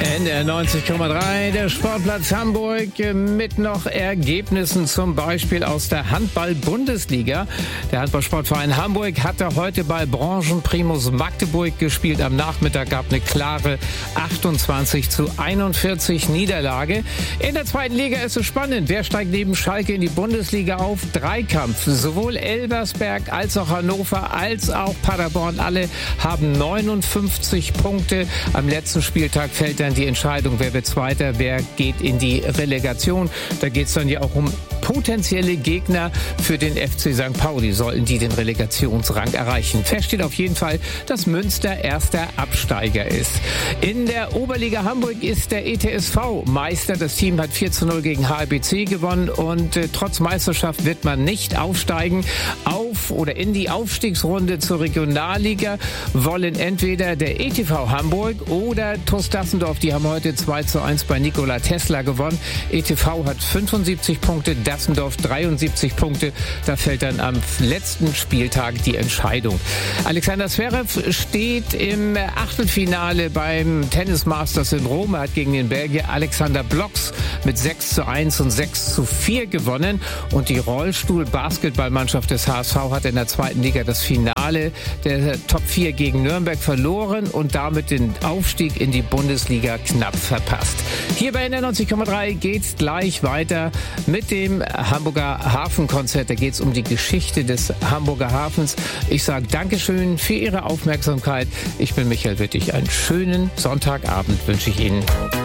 NDR 90,3, der Sportplatz Hamburg mit noch Ergebnissen, zum Beispiel aus der Handball-Bundesliga. Der Handballsportverein Hamburg hatte heute bei Branchenprimus Magdeburg gespielt. Am Nachmittag gab eine klare 28:41 Niederlage. In der zweiten Liga ist es spannend. Wer steigt neben Schalke in die Bundesliga auf? Dreikampf. Sowohl Elversberg als auch Hannover als auch Paderborn, alle haben 59 Punkte. Am letzten Spieltag fällt dann die Entscheidung, wer wird Zweiter, wer geht in die Relegation. Da geht es dann ja auch um potenzielle Gegner für den FC St. Pauli, sollten die den Relegationsrang erreichen. Fest steht auf jeden Fall, dass Münster erster Absteiger ist. In der Oberliga Hamburg ist der ETSV Meister. Das Team hat 4:0 gegen HBC gewonnen und trotz Meisterschaft wird man nicht aufsteigen. In die Aufstiegsrunde zur Regionalliga wollen entweder der ETV Hamburg oder TuS Dassendorf. Die haben heute 2:1 bei Nikola Tesla gewonnen. ETV hat 75 Punkte, Dassendorf 73 Punkte. Da fällt dann am letzten Spieltag die Entscheidung. Alexander Zverev steht im Achtelfinale beim Tennis Masters in Rom. Er hat gegen den Belgier Alexander Blocks mit 6:1 und 6:4 gewonnen. Und die Rollstuhl-Basketballmannschaft des HSV hat in der zweiten Liga das Finale der Top 4 gegen Nürnberg verloren und damit den Aufstieg in die Bundesliga knapp verpasst. Hier bei NDR 90,3 geht's gleich weiter mit dem Hamburger Hafenkonzert. Da geht's um die Geschichte des Hamburger Hafens. Ich sage Dankeschön für Ihre Aufmerksamkeit. Ich bin Michael Wittig. Einen schönen Sonntagabend wünsche ich Ihnen.